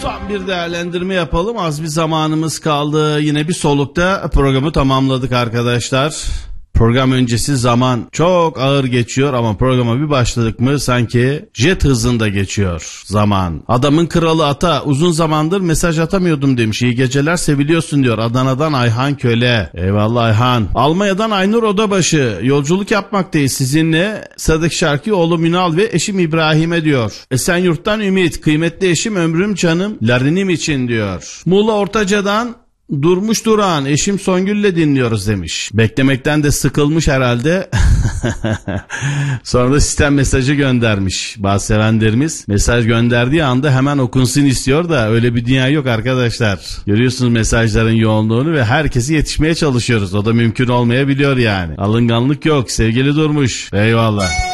Son bir değerlendirme yapalım. Az bir zamanımız kaldı. Yine bir solukta programı tamamladık arkadaşlar. Program öncesi zaman çok ağır geçiyor ama programa bir başladık mı sanki jet hızında geçiyor zaman. Adamın kralı ata uzun zamandır mesaj atamıyordum demiş. İyi geceler, seviliyorsun diyor. Adana'dan Ayhan Köle. Eyvallah Ayhan. Almanya'dan Aynur Odabaşı. Yolculuk yapmaktayız sizinle. Sıradaki şarkıyı oğlum Ünal ve eşim İbrahim'e diyor. Esenyurt'tan Ümit. Kıymetli eşim ömrüm canım Larinim için diyor. Muğla Ortaca'dan Durmuş Duran, eşim Songül'le dinliyoruz demiş. Beklemekten de sıkılmış herhalde. Sonra da sistem mesajı göndermiş. Bazı sevenlerimiz mesaj gönderdiği anda hemen okunsun istiyor da öyle bir dünya yok arkadaşlar. Görüyorsunuz mesajların yoğunluğunu ve herkese yetişmeye çalışıyoruz. O da mümkün olmayabiliyor yani. Alınganlık yok sevgili Durmuş. Eyvallah.